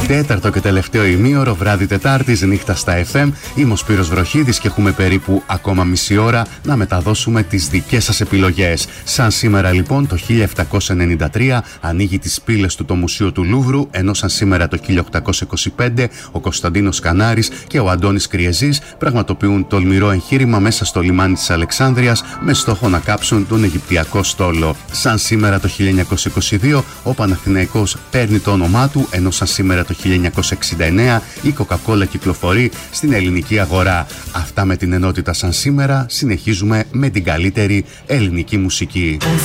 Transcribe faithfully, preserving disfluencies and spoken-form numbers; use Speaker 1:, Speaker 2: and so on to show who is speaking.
Speaker 1: Τέταρτο και τελευταίο ημίωρο, βράδυ Τετάρτης, νύχτα στα εφ εμ. Είμαι ο Σπύρος Βροχίδης και έχουμε περίπου ακόμα μισή ώρα να μεταδώσουμε τις δικές σας επιλογές. Σαν σήμερα λοιπόν το χίλια επτακόσια ενενήντα τρία ανοίγει τις πύλες του το Μουσείο του Λούβρου, ενώ σαν σήμερα το χίλια οκτακόσια είκοσι πέντε ο Κωνσταντίνος Κανάρης και ο Αντώνης Κριεζής πραγματοποιούν τολμηρό εγχείρημα μέσα στο λιμάνι της Αλεξάνδρειας με στόχο να κάψουν τον Αιγυπτιακό στόλο. Σαν σήμερα το χίλια εννιακόσια είκοσι δύο ο Παναθηναϊκός παίρνει το όνομά του, ενώ σαν σήμερα το χίλια εννιακόσια εξήντα εννέα η Coca-Cola κυκλοφορεί στην ελληνική αγορά. Αυτά με την ενότητα σαν σήμερα. Συνεχίζουμε με την καλύτερη ελληνική μουσική.